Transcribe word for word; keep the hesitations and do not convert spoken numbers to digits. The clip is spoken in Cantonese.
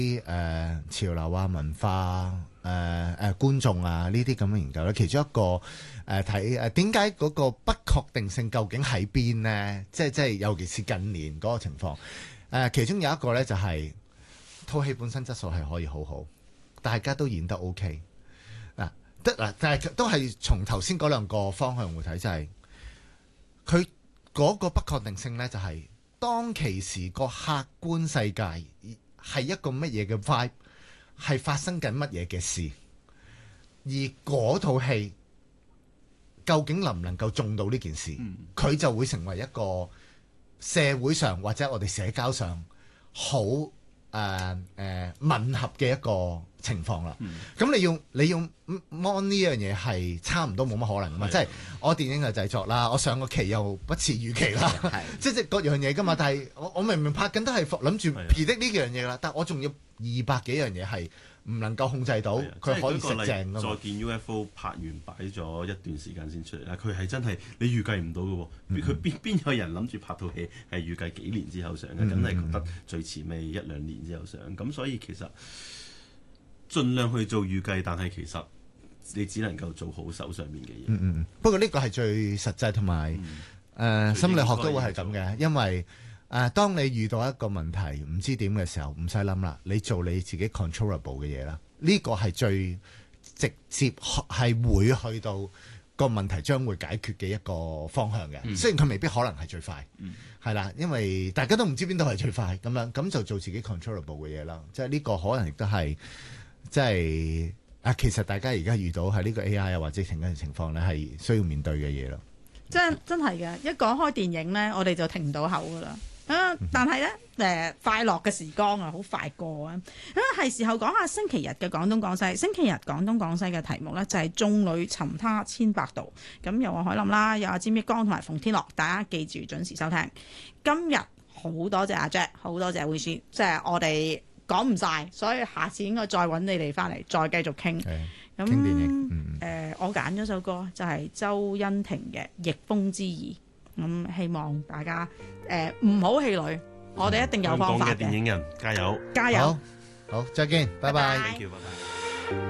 啲誒潮流啊、文化誒誒、呃呃、觀眾啊呢啲咁嘅研究咧，其中一個誒睇誒點解嗰個不確定性究竟喺邊呢？即係即係尤其是近年嗰個情況誒、呃，其中有一個咧就係套戲本身質素係可以好好，大家都演得 OK 嗱得嗱，但係都係從頭先嗰兩個方向會睇，就係佢嗰個不確定性咧，就係、是、當其時個客觀世界係一個乜嘢嘅 vibe，係發生緊乜嘢嘅事，而嗰套戲究竟能唔能夠中到呢件事，佢、嗯、就會成為一個社會上或者我哋社交上好誒誒吻合嘅一個情況啦。咁、嗯、你要你要 mon 呢樣嘢係差唔多冇乜可能噶嘛？即係我電影嘅製作啦，我上個期又不似預期啦，即係各樣嘢噶嘛。但係我我明明拍緊都係諗住 predict 呢樣嘢啦，但係我仲要二百幾樣嘢係唔能夠控制到，佢可以食正㗎嘛。 再見 U F O 拍完擺咗一段時間先出嚟啦，佢係真係你預計唔到嘅喎。佢邊邊有人諗住拍套戲係預計幾年之後上嘅？梗係覺得最遲尾一兩年之後上。咁所以其實盡量去做預計，但係其實你只能夠做好手上面嘅嘢。 嗯嗯。不過呢個係最實際同埋誒心理學都會係咁嘅，因為誒、呃、當你遇到一個問題唔知點嘅時候，唔使諗啦，你做你自己 controllable 嘅嘢啦。呢、這個係最直接係會去到個問題將會解決嘅一個方向嘅。嗯、雖然佢未必可能係最快，係啦、嗯，因為大家都唔知邊度係最快咁樣，咁就做自己 controllable 嘅嘢啦。即係呢個可能亦都係。即係啊，其實大家而家遇到係呢個 A I 啊或者情感嘅情況咧，係需要面對嘅嘢咯。 真真係嘅，一講開電影咧，我哋就停唔到口噶啦。啊，但係咧誒，快樂嘅時光啊，好快過啊。咁係時候講下星期日嘅廣東廣西。星期日廣東廣西嘅題目咧就係、是、眾裏尋他千百度。咁有我海林啦，有阿詹益光同埋馮天樂，大家記住準時收聽。今日好多謝阿 Jack，好多謝 Wish，即係我哋。講唔晒，所以下次應該再揾你哋翻嚟，再繼續傾。咁傾電影， 誒、 嗯呃，我揀咗首歌就係、是、周欣婷嘅《逆風之意》。咁、嗯、希望大家誒唔好氣餒，我哋一定有方法嘅。 香港嘅電影人加油， 加油！ 好，好，再見，拜拜。 Thank you，拜拜。